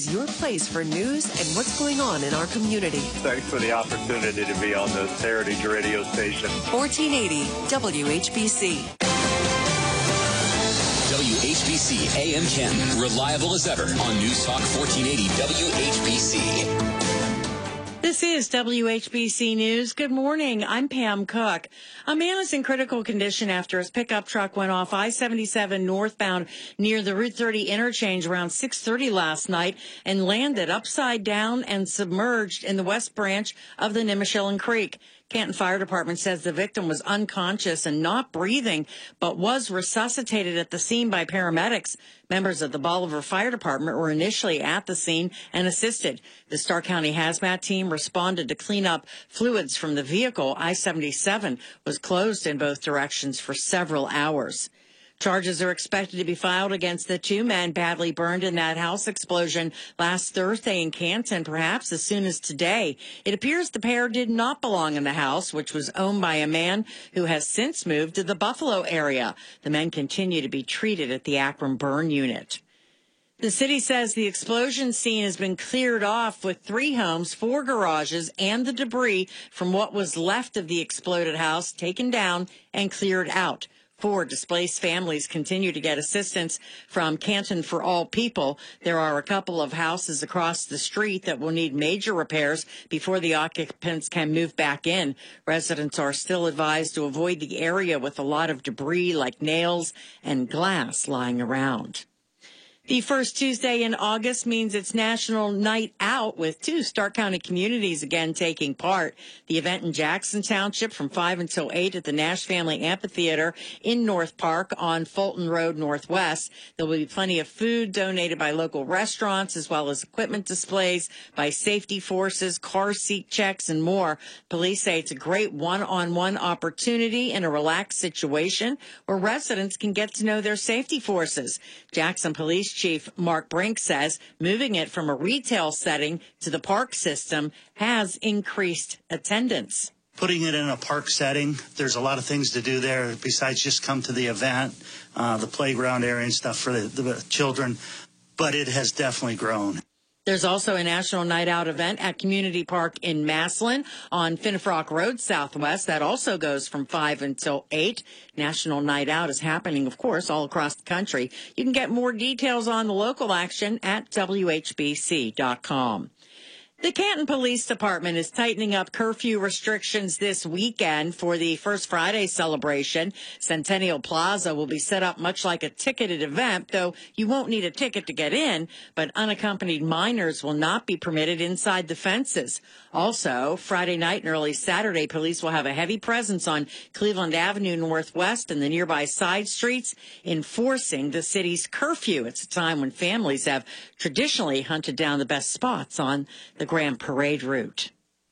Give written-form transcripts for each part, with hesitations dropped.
Your place for news and what's going on in our community. Thanks for the opportunity to be on this Heritage radio station. 1480 WHBC. WHBC AM Canton, reliable as ever on News Talk 1480 WHBC. This is WHBC News. Good morning. I'm Pam Cook. A man is in critical condition after his pickup truck went off I-77 northbound near the Route 30 interchange around 6:30 last night and landed upside down and submerged in the west branch of the Nimishillen Creek. Canton Fire Department says the victim was unconscious and not breathing, but was resuscitated at the scene by paramedics. Members of the Bolivar Fire Department were initially at the scene and assisted. The Stark County Hazmat team responded to clean up fluids from the vehicle. I-77 was closed in both directions for several hours. Charges are expected to be filed against the two men badly burned in that house explosion last Thursday in Canton, perhaps as soon as today. It appears the pair did not belong in the house, which was owned by a man who has since moved to the Buffalo area. The men continue to be treated at the Akron Burn Unit. The city says the explosion scene has been cleared off with 3 homes, 4 garages, and the debris from what was left of the exploded house taken down and cleared out. 4 displaced families continue to get assistance from Canton for All People. There are a couple of houses across the street that will need major repairs before the occupants can move back in. Residents are still advised to avoid the area with a lot of debris like nails and glass lying around. The first Tuesday in August means it's National Night Out, with 2 Stark County communities again taking part. The event in Jackson Township from 5 until 8 at the Nash Family Amphitheater in North Park on Fulton Road Northwest. There will be plenty of food donated by local restaurants, as well as equipment displays by safety forces, car seat checks, and more. Police say it's a great one-on-one opportunity in a relaxed situation where residents can get to know their safety forces. Jackson Police Chief Mark Brink says moving it from a retail setting to the park system has increased attendance. Putting it in a park setting, there's a lot of things to do there besides just come to the event, the playground area and stuff for the children, but it has definitely grown. There's also a National Night Out event at Community Park in Massillon on Finnefrock Road Southwest. That also goes from 5 until 8. National Night Out is happening, of course, all across the country. You can get more details on the local action at WHBC.com. The Canton Police Department is tightening up curfew restrictions this weekend for the First Friday celebration. Centennial Plaza will be set up much like a ticketed event, though you won't need a ticket to get in, but unaccompanied minors will not be permitted inside the fences. Also, Friday night and early Saturday, police will have a heavy presence on Cleveland Avenue Northwest and the nearby side streets, enforcing the city's curfew. It's a time when families have traditionally hunted down the best spots on the Grand Parade route.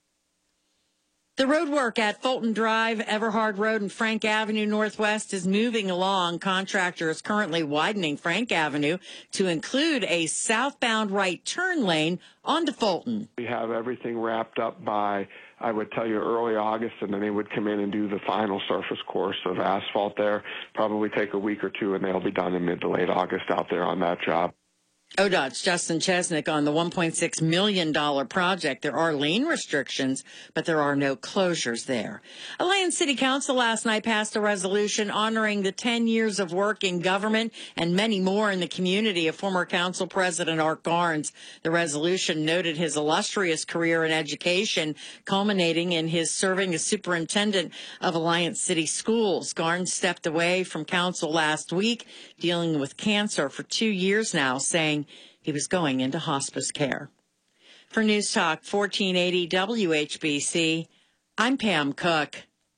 The road work at Fulton Drive, Everhard Road, and Frank Avenue Northwest is moving along. Contractor is currently widening Frank Avenue to include a southbound right turn lane onto Fulton. We have everything wrapped up by, I would tell you, early August, and then they would come in and do the final surface course of asphalt there. Probably take a week or 2, and they'll be done in mid to late August out there on that job. ODOT's Justin Chesnick on the $1.6 million project. There are lane restrictions, but there are no closures there. Alliance City Council last night passed a resolution honoring the 10 years of work in government and many more in the community of former council president Art Garnes. The resolution noted his illustrious career in education, culminating in his serving as superintendent of Alliance City Schools. Garnes stepped away from council last week, dealing with cancer for 2 years now, saying he was going into hospice care. For News Talk 1480 WHBC, I'm Pam Cook.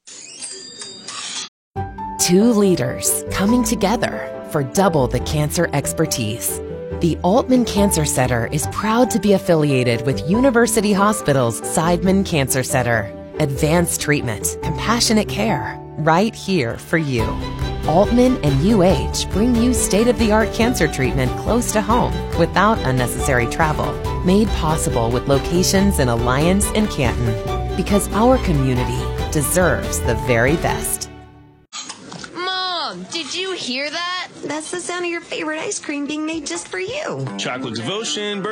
2 leaders coming together for double the cancer expertise. The Altman Cancer Center is proud to be affiliated with University Hospital's Seidman Cancer Center. Advanced treatment, compassionate care, right here for you. Altman and UH bring you state-of-the-art cancer treatment close to home without unnecessary travel. Made possible with locations in Alliance and Canton. Because our community deserves the very best. Mom, did you hear that? That's the sound of your favorite ice cream being made just for you. Chocolate Devotion.